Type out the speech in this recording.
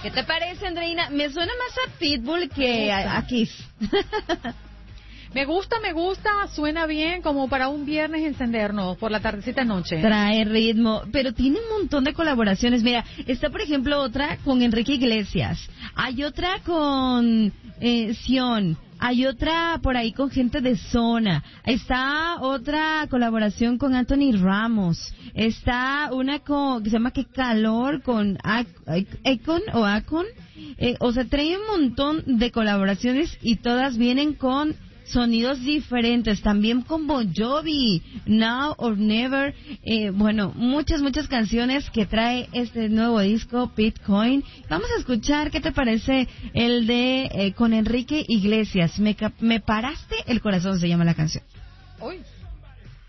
¿Qué te parece, Andreina? Me suena más a Pitbull que a Kiss. Me gusta, suena bien como para un viernes encendernos por la tardecita noche. Trae ritmo, pero tiene un montón de colaboraciones. Mira, está por ejemplo otra con Enrique Iglesias, hay otra con Sion, hay otra por ahí con gente de Zona, está otra colaboración con Anthony Ramos, está una que se llama Qué Calor con Akon. O sea, trae un montón de colaboraciones y todas vienen con sonidos diferentes, también con Bon Jovi, Now or Never, bueno, muchas canciones que trae este nuevo disco, Bitcoin. Vamos a escuchar, ¿qué te parece el de con Enrique Iglesias? Me paraste el corazón, se llama la canción. Uy.